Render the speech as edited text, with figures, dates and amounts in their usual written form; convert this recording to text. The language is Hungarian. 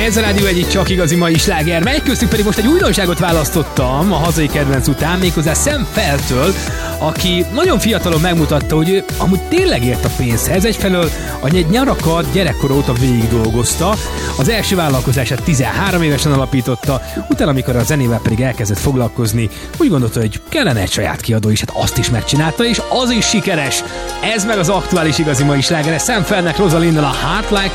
Ez a rádió egyik csak igazi mai sláger, mely köztük pedig most egy újdonságot választottam a hazai kedvenc után, méghozzá Sam Feltől, aki nagyon fiatalon megmutatta, hogy ő amúgy tényleg ért a pénzhez. Egyfelől a nyarakat gyerekkor óta végig dolgozta, az első vállalkozását 13 évesen alapította, utána, amikor a zenével pedig elkezdett foglalkozni, úgy gondolta, hogy kellene egy saját kiadó is, hát azt is megcsinálta, és az is sikeres. Ez meg az aktuális igazi mai sláger, Sam Feltnek Rosalinddal a Heart Like